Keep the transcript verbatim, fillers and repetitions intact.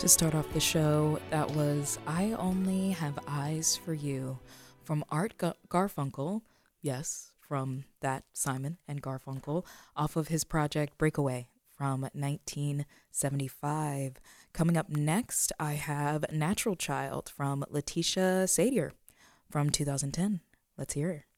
To start off the show, that was I Only Have Eyes for You from Art Gar- Garfunkel. Yes, from that Simon and Garfunkel, off of his project Breakaway from nineteen seventy-five. Coming up next, I have Natural Child from Letitia Sadier from two thousand ten. Let's hear it.